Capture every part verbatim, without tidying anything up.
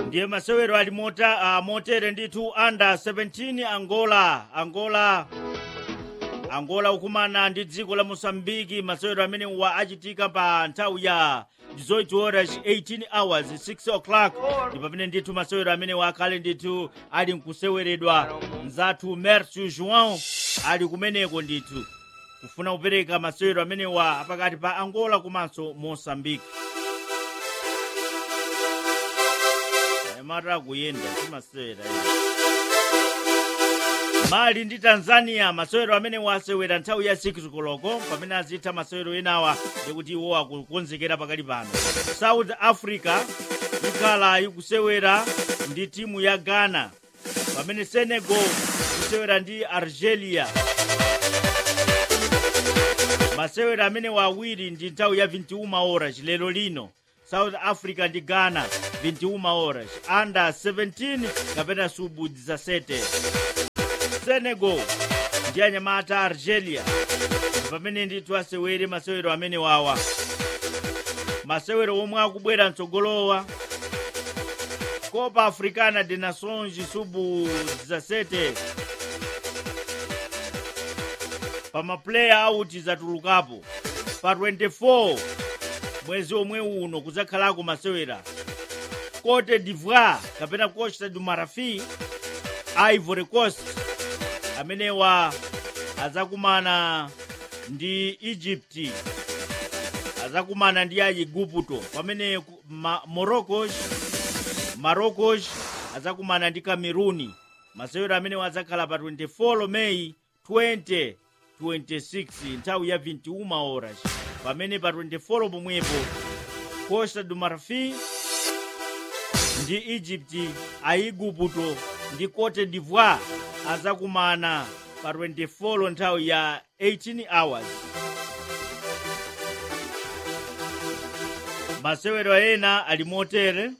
ndiye masewero ali mota uh, motere ndithu under seventeen Angola Angola Angola ukumana ndi dziko la Mozambique. Masewero amene wa achitika pa nthawi ya eight horas eighteen hours six o'clock ndi pamene ndithu masewero amene wakhale ndithu ali nkuseweredwa. Mzathu Mercio João ali kumeneko ndithu kufuna kupereka masewero amene wa pakati pa Angola komanso Mozambique. Mara kuyenda simasewera Mali ndi Tanzania masewero amene wasewera nthawi ya six koloko pamene azitha masewero enawa ndikuti iwo akukonzekera pakali pano. South Africa ikhala ikusewera ndi timu ya Ghana pamene Senegal kusewera ndi Algeria. Masewero amene wawiri ndi nthawi ya twenty-one horas lero lino. South Africa ndi Ghana twenty-one horas under seventeen kapena sub seventeen. Senegal ndi anyamata Algeria pamene ndithu asewere masewero amene wawa. Masewero omwe akubwera mtsogolowa Copa Africana de Nações sub seventeen pama player out zatulukapo pa twenty-four mwezi omwe uno kuzakhalako masewera. Cote d'Ivoire kapena Costa du Marfil Ivory Coast amenewa azakumana ndi Egypt, azakumana ndi Aigupto pamene ma, Morocco Morocco azakumana ndi Cameroon. Masewero amene wazakhala pa twenty-four May twenty twenty-six nthawi ya twenty-one horas pamene pa twenty-four pomwepo Costa du Marfil ndi Egypt, Aigupto ndi Cote d'Ivoire azakumana pa twenty-four nthawi ya eighteen hours. Masewero ena ali motere.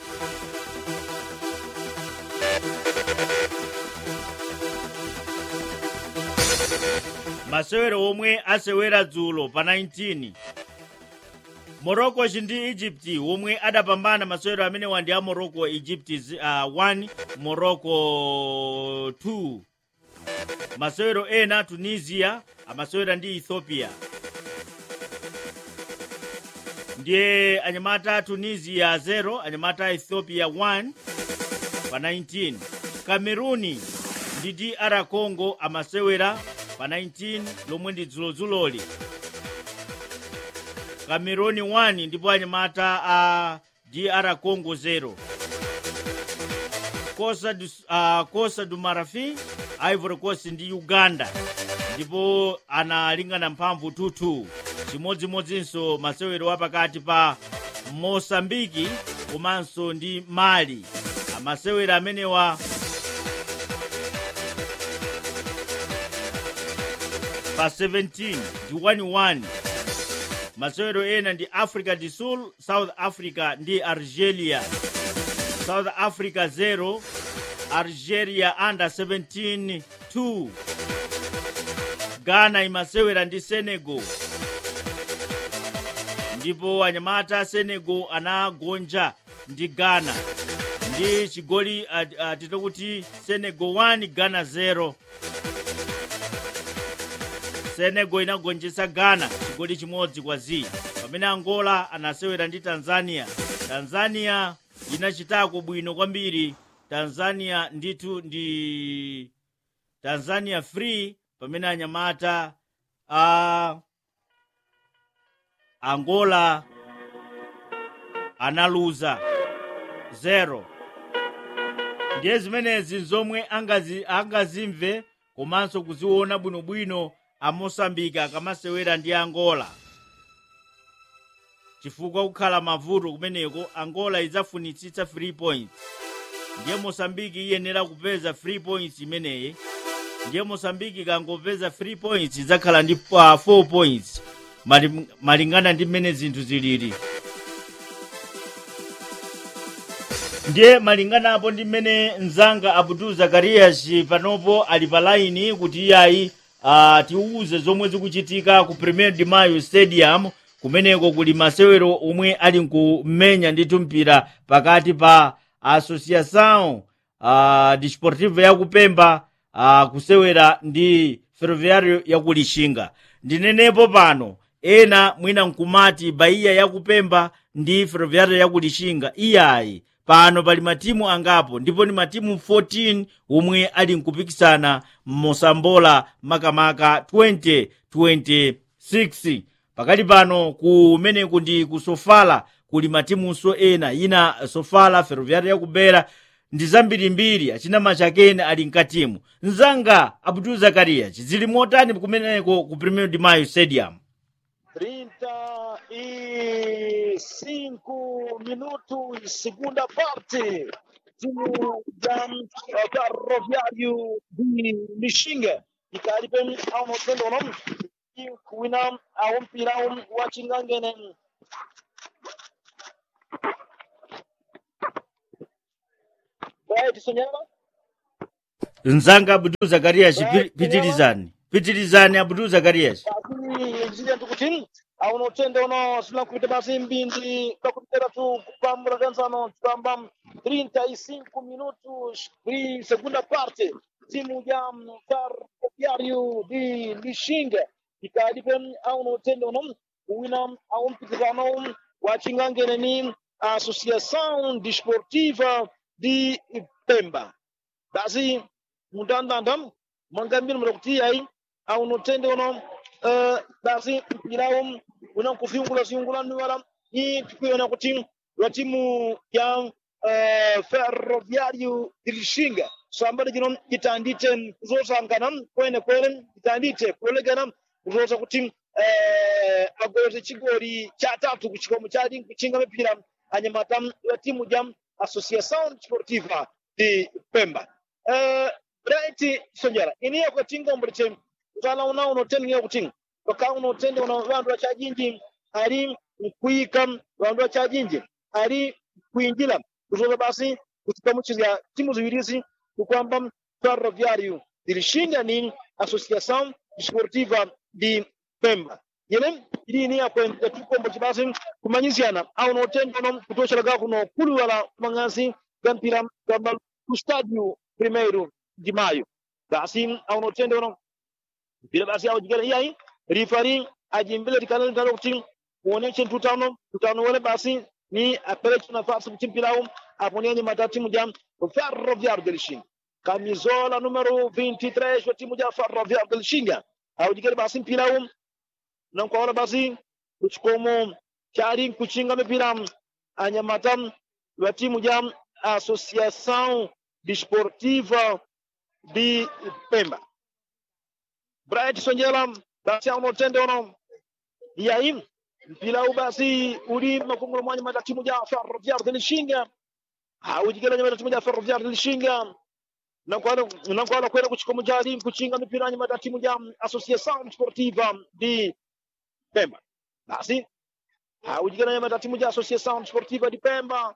Masewero omwe asewera dzulo pa nineteen Morocco ndi Egypt omwe adapambana masewero amene wandi a Morocco Egypt uh, one Morocco two. Masewero ena Tunisia amasewera ndi Ethiopia ndiye anyamata Tunisia zero anyamata Ethiopia one pa nineteen. Cameroon ndi D R Congo amasewera pa nineteen lomwe ndi dzulozuloli. Cameroon one ndipo anyamata a uh, D R Congo zero. Costa du, uh, Costa du Marfil Ivory Coast ndi Uganda ndipo analingana mphamvu two two. Chimodzimodzinso masewero wapakati pa Mozambique komanso ndi Mali. Amasewero amenewa pa seventeen ndi one one. Masewero ena ndi Africa du Sul South Africa ndi Algeria. South Africa zero Algeria under seventeen two. Ghana imasewera ndi Senegal ndipo anyamata Senegal anagonja ndi Ghana ndi chigoli atito kuti Senegal one Ghana zero. Senegal inagonjesa Ghana chigoli chimodzi kwa zero. Pamene Angola anasewera ndi Tanzania. Tanzania inachitako bwino kwambiri. Tanzania ndithu ndi Tanzania free pamene anyamata uh, Angola analuza zero. Ndiye zimenezi zomwe angazi, angazimve komanso kuziona bwinobwino a Mozambique akamasewera ndi Angola. Chifukwa kukhala mavuto kumeneko Angola izafunitsitsa three points. Ndiye Mozambique iyenera kupeza three points imeneye. Ndiye Mozambique kangopeza three points izakhala ndi uh, four points malingana ndi mmene zinthu zilili. Ndiye malingana apo ndi mmene nzanga Abdul Zakarias panopo ali pa line kuti iyayi uh, tiuze zomwe zikuchitika ku Premier de Mayo Stadium kumeneko kuli masewero omwe ali nkumenya ndithu mpira pakati pa Associação uh, Desportiva ya Kupemba uh, kusewera ndi Ferroviário ya Kulixinga. Ndinenepo pano ena mwina nkumati Bahia ya Kupemba ndi Ferroviário ya Kulixinga. Iyayi pano pali matimu angapo ndipo ni matimu fourteen omwe ali nkupikisana Mosambola makamaka twenty twenty-six. Pakali pano kumeneku ndi ku Sofala kuli matimunso ena, ina Sofala, Ferroviário ya Kubera ndi zambirimbiri achina machakene ali nkatimu. Nzanga Abdul Zakaria chizili motani kumeneko ku Primeiro de Maio Stadium. trinta e cinco minutos, segunda parte. Timu ya Ferroviário de Lixinga ikalipen au motendo nom kuina au mpira wa chingangene Bae Sonyama. Nzanga Abdul Zakaria pitirizani pitirizani Abdul Zakaria Zile tukutin au notende ono sila kuita basi mbindi kwa kutera tu kupambura ganzano tupambam trinta e cinco minutos di segunda parte. Timu ya Ferroviário de Lixinga ikalipen au notende ono uina au mpikizano wa chingangene ni Associação Desportiva de Pemba. Basi mundandandam mangambira mrakuti ai au notende ono uh, basi mpirawo una kufiungula siungula nwala ni tukiona kuti wa timu ya uh, Ferroviário de Lixinga sambada jino itandite kuzosangana kwene kwene itandite kulegana kuzosa kuti eh agoze chigori cha tatu kuchikomo chadi kuchinga mipira anyamatam wa timu ya Associação Desportiva de Pemba. Eh right Sonyara iniye kwa tinga mbriche kala una uno tenge kutinga kwa uno tende una wandu cha jinji ali kuika wandu cha jinji ali kuinjila kuzola basi kutikamuchizia timu ziwirizi kwamba Ferroviário de Lixinga ni Associação Desportiva de Pemba. Yele ili ni akwenda tukombo chibasi kumanyiziana au no tendo no kutosha laga kuno kulu wala mangasi gampira gamba Estádio Primeiro de Maio. Basi au no tendo no bila basi au jigala yai rifari ajimbele dikana ndalo kuting kuonesha tutano tutano wale basi ni apeleke nafasi kuchimpilao aponyenye matati mujam Ferroviário de Lixinga. Camisola número vinte e três wa timu ya Ferroviário de Lixinga. Au jigala basi mpilao não cola basi kuchikomo chari kuchinga mipira anyamatam wa timu ya Associação Desportiva de Pemba. Bright Sonjela basi au notende ono yaim mpira basi uli makungulo mwanya mata timu ya Ferroviário de Lixinga. Au jigala nyama timu ya Ferroviário de Lixinga não cola não cola kwenda kuchikomo chari kuchinga mipira anyamata timu ya Associação Desportiva de Pemba. Basi haujigana nyama timu ya Associação Desportiva de Pemba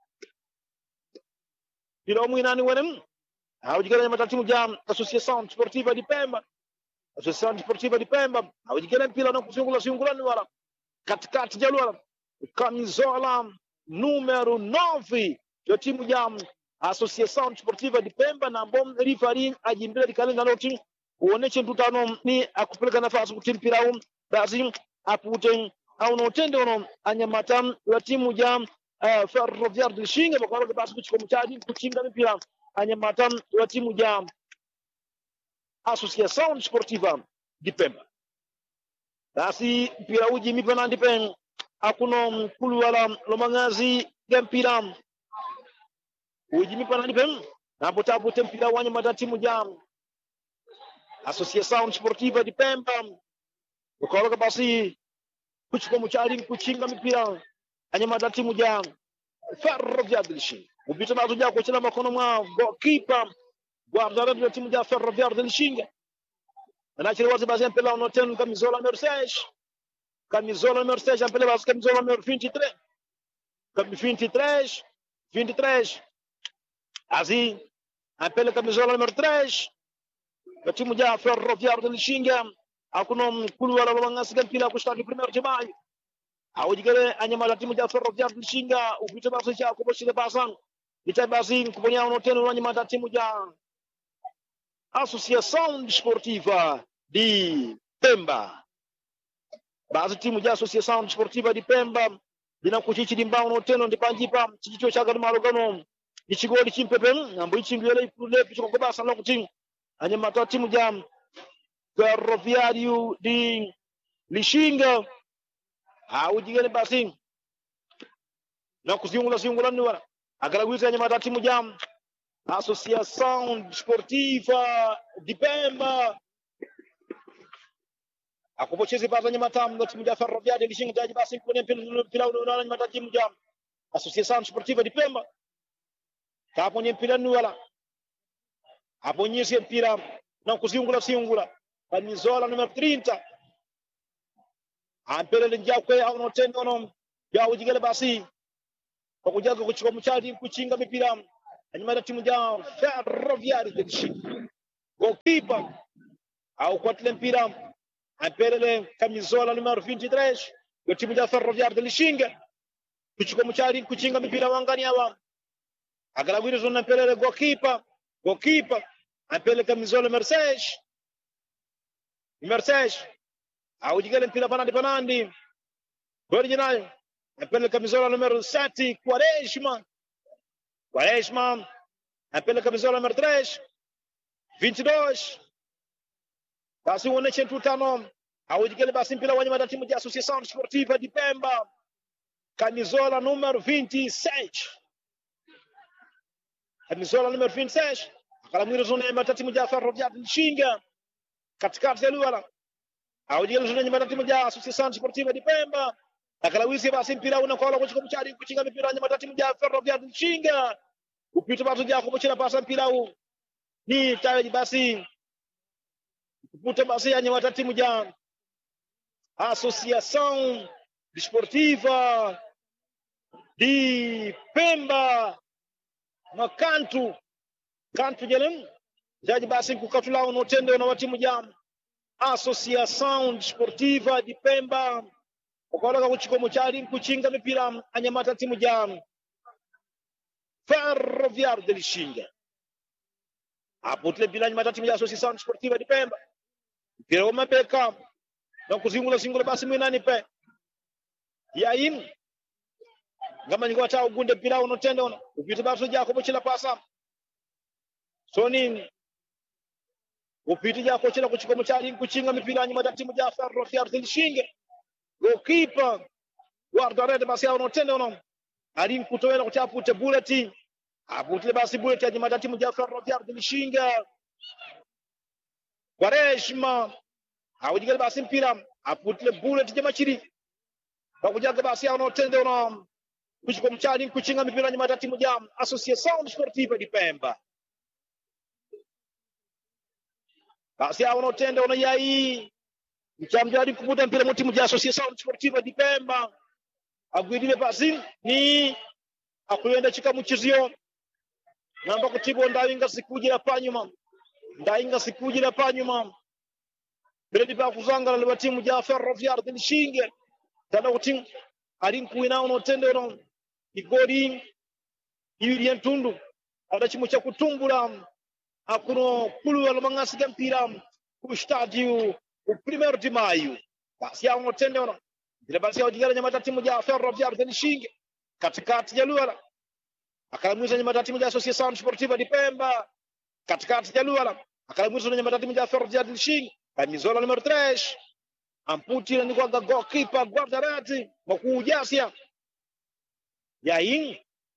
bila mwinani wenem haujigana nyama timu ya Associação Desportiva de Pemba. Associação Desportiva de Pemba haujigana mpira na kusungula sungulani wala katikati jalwala camisola número nove ya timu ya Associação Desportiva de Pemba na bom rifari ajimbele dikalenda loti uoneshe tutano ni akupeleka nafasi kutimpira basi apute au notende ono anyamatam wa timu ya uh, Ferroviário de Lixinga bakora basi kuchikomo chadi kuchinga mipira anyamatam wa timu ya Associação Desportiva de Pemba. Basi mpira uji mipana ndipen akuno kulu wala lomangazi ya mpira uji mipana ndipen napota apute mpira wanyamata timu ya Associação Desportiva de Pemba bakora basi kuchikomo chadi kuchinga mipira anyamata timu ya Ferroviário de Lixinga. Upita bazo ja kuchina makono mwa goalkeeper guardare la timu ya Ferroviário de Lixinga. Anachiri wazi basi mpela unoten camisola número seis. Camisola número seis ampela basi camisola número vinte e três. vinte e três, vinte e três. Assim, ampela camisola número três. A timu ya Ferroviário de Lixinga akuno kulu wala wangasi mpira kustadi Primeiro de Maio. Haujigale anyamala timu ya Ferroviário de Lixinga upita basi cha kuboshile basan itabasi kuponya uno tendo na nyamata timu ya Associação Desportiva de Pemba. Basi timu ya Associação Desportiva de Pemba linakuchichi dimbao no tendo ndipanjipa chichicho chaka malogano ichigoli chimpepe ambo ichingwele ikule picho kwa basa na kuting anyamata timu ya Ferroviário de Lixinga au jigene basi na kuziungula ziungula niwa agaragwiza anyamata timu ya Associação Desportiva de Pemba akupocheze basa anyamata na timu ya Ferroviário de Lixinga jaji basi kwenye mpira unaona anyamata timu ya Associação Desportiva de Pemba kaponye mpira niwala aponyese mpira na kuziungula ziungula Camisola número trinta. Ampelele njakwe au notendo no ya ujigele basi. Kwa kujaga kuchukua mchadi kuchinga mipira. Anyamata timu ya Ferroviário de Lixinga. Goalkeeper au kwa tile mpira. Ampelele camisola número vinte e três. Kwa timu ya Ferroviário de Lixinga. Kuchukua mchadi kuchinga mipira wangani hawa. Agaragwiri zona ampelele goalkeeper. Goalkeeper ampelele camisola número seis. Mercedes au jigele mpira panandi panandi original apele camisola número sete Quaresma Quaresma apele camisola número três vinte e dois basi uoneshe tutano au jigele basi mpira wenye matatimu ya Associação Desportiva de Pemba camisola número vinte e seis camisola número vinte e seis akala mwiro zone matatimu ya Ferroviário de Lixinga katikati ya Luala au jigele zone nyamata timu ya Associação Desportiva de Pemba akalawisi basi mpira unakola kuchika mchari kuchinga mipira nyamata timu ya Ferroviário de Lixinga upita batu ya kubochera pasa mpira huu ni tawe basi kupute basi ya nyamata timu ya Associação Desportiva de Pemba makantu kantu jelen jaji basi kukatula unotendo na watimu ya Associação Desportiva de Pemba ukoloka kuchiko mchari kuchinga mipira anyamata timu ya Ferroviário de Lixinga aputle bila anyamata timu ya Associação Desportiva de Pemba mpira umebeka na kuzingula singula basi mwinani pe yain ngama nyiko ta ugunde mpira unotendo na upite basi jako bochila pasa soni upiti ya kochela kuchiko mchari kuchinga mipira nyuma timu ya Ferroviário de Lixinga goalkeeper guarda rede basi au notendo no ali kutoela kuchapute bullet aputile basi bullet ya nyuma timu ya Ferroviário de Lixinga Quaresma au jigele basi mpira aputile bullet ya machiri bakujaga basi au notendo no kuchiko mchari kuchinga mipira nyuma timu ya Associação Desportiva de Pemba basi hao notenda ona yai mchamjari kuputa mpira mu timu ya Associação Desportiva de Pemba agwidile basi ni akuyenda chika muchizio namba kutibo ndawinga sikujira panyuma ndawinga sikujira panyuma bredi ba kuzanga le timu ya Ferroviário de Lixinga tanda kutim ali kuina ono tende no igori yuri ntundu adachimu cha kutumbula akuno kulu alomangasi mpira ku estádio o primeiro de maio basi hao notende ono ile basi hao jigala nyamata timu ya Ferroviário de Lixinga katikati ya Luala akalamwiza nyamata timu ya Associação Desportiva de Pemba katikati ya Luala akalamwiza nyamata timu ya Ferroviário de Lixinga camisola número três amputi ni kwa goalkeeper guardarati makujasia yain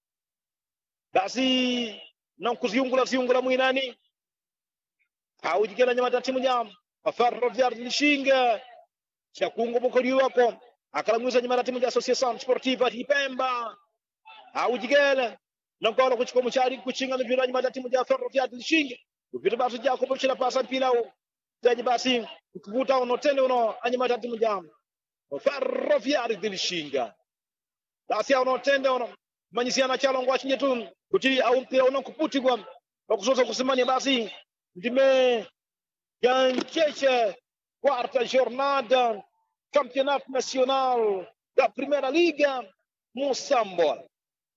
basi na kuziungula ziungula mwinani au jigala nyamata timu ya Ferroviário de Lixinga cha kungo bokoli wako akalamwiza nyamata timu ya Associação Desportiva de Pemba au jigala na kwa kuchukua mchari kuchinga mipira nyamata timu ya Ferroviário de Lixinga upita basi jako bochila pasa mpira huu jaji basi kuvuta unotende uno anyamata timu ya Ferroviário de Lixinga basi unotende uno manyisiana chalongo achinje tu kuti au mpira uno kuputigwa bakuzoza kusimania basi ndime gancheche quarta jornada Campeonato Nacional da Primeira Liga Moçambola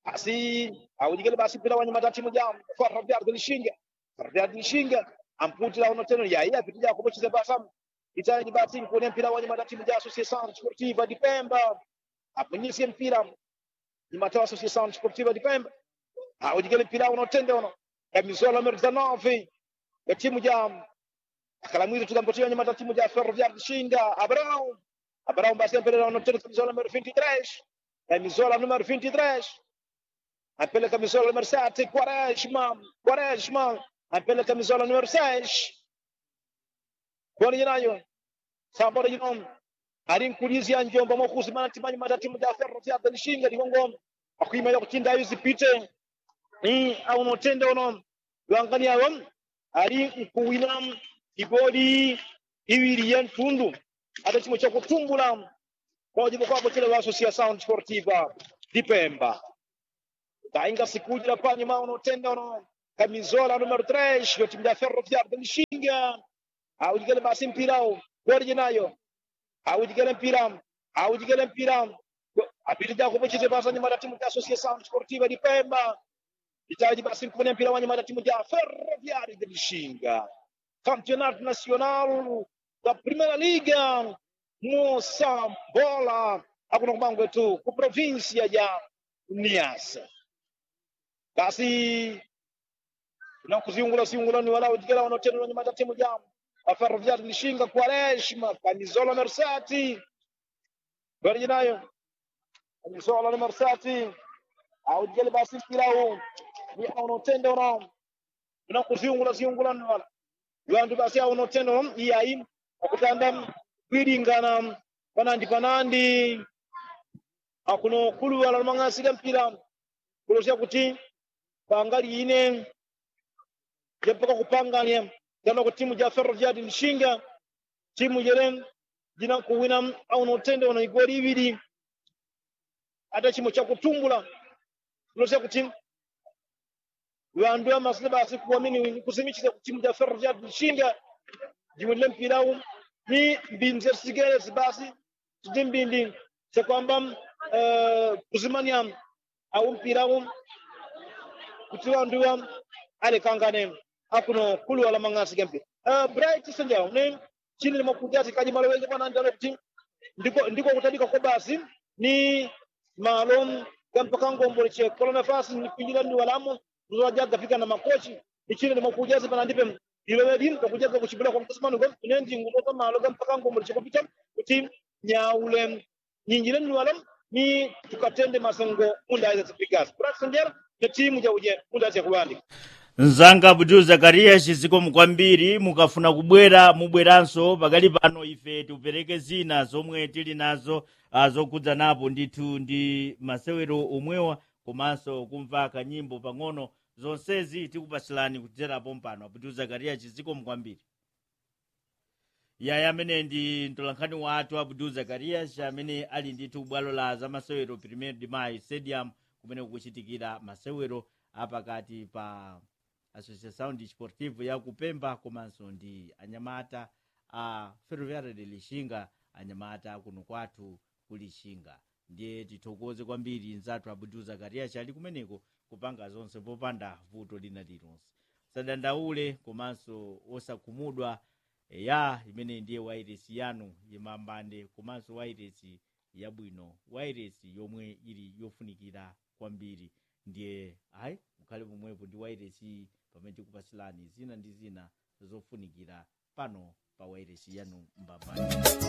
basi awujikele basi mpira wa nyuma timu ya Ferroviário de Lishinga. Ferroviário de Lishinga amputira uno tena ya iya pitija kubochiza basam itaji basi kuone mpira wa nyuma timu ya Associação Desportiva de Pemba. Apunyisie mpira nyuma ya Associação Desportiva de Pemba. Awujikele mpira uno tenda uno kamisola numero dezenove ya timu ya akalamwizo tukampotia nyuma timu ya Ferroviário de Lishinga. Abraão Abraão basi mpira uno tenda kamisola numero vinte e três kamisola numero vinte e três apela camisola número sete, Quaresma, Quaresma, apela camisola número seis. Bora jinayo, sabora jinom, arin kulizi ya njomba mokuzi mana timani matatimu da Ferroviário de Lishinga di Kongo, akuima ya kutinda yuzi pite, ni au notende ono, yuangani ya wam, arin kuwinam, ibodi, iwiri yen tundu, ada timu chako tumbula, kwa jibu kwa botele wa Associação Desportiva de Pemba. Ainda se cuida da pani mão no tenda no camisola número três do time da Ferroviário de Lishinga. Ao de basi mpirao Guardinayo. Ao de mpira, ao de mpira. A pidida kwa bochize basa nyuma da timu da Associação Desportiva de Pemba. Itaji basi mpira mpira wa nyuma da timu da Ferroviário de Lishinga. Campeonato Nacional da Primeira Liga. Moçambola. Akuno bango tu ku província ya Niassa. Basi na kuziungula siungula ni wala ujikela wanotendo na nyuma timu ya Ferroviário de Lishinga. Quaresma camisola numero sete bari nayo camisola numero sete au jele basi pilao ni wanotendo na na kuziungula siungula ni wala yandu basi wanotendo ni yaim akutanda kwidingana panandi panandi akuno kulu wala mangasi mpira kulosia kuti bangali ine jepaka kupanganya jana kwa timu ya Ferroviário de Lishinga timu yelen jina kuwina au notende wana igori ibidi hata chimo cha kutumbula kulosia kuti waandua masaba asikuamini kusimichiza timu ya Ferroviário de Lishinga jimule mpirao ni binzer sigere basi tudimbindi cha kwamba uh, kuzimania au mpirao kutiwa nduwa ale kangane akuno kulu wala mangasi gempi uh, bright senjao ne chini limokujati kaji maloweze pana ndalo kuti ndiko ndiko kutadika kwa basi ni malom gampa kango mboliche kolona fasi ni pinjila ndi walamo ndio jaga fika na makochi chini limokujati pana ndipe ilewe dim kwa kujaga kuchibula kwa mkusimano kwa nendi ngumoto malo gampa kango mboliche kupita kuti nyaule nyinjile ndi walam ni tukatende masango unda hizo spikas bright senjao ya timu ya uje unda cha kuandika Nzanga Abdul Zakaria chiziko mkwambiri mukafuna kubwera mubweranso pagali pano ife tupereke zina zomwe tili nazo zokudza napo ndithu ndi masewero omwewa komanso kumva kanyimbo pang'ono zonsezi tikupasilani kudzera pompano. Abdul Zakaria chiziko mkwambiri yaya amene ndi mtolankhani wathu Abdul Zakaria amene ali ndithu bwalo la za masewero Primeiro de Maio Stadium kumene kuchitikira masewero apakati pa Associação Desportiva ya Kupemba komanso ndi anyamata a Ferroviário de Lishinga anyamata kuno kwathu kulishinga. Ndiye tithokoze kwambiri nzathu Abdul Zakaria chali kumeneko kupanga zonse popanda vuto lina lilonse. Sadandaule komanso osakhumudwa ya imene ndiye wairesi yanu yemambande komanso wairesi yabwino wairesi yomwe ili yofunikira kwambiri. Ndiye hai mukhale pomwepo ndi wairesi pamene tikupasilani zina ndi zina zofunikira pano pa wairesi yanu mbambani.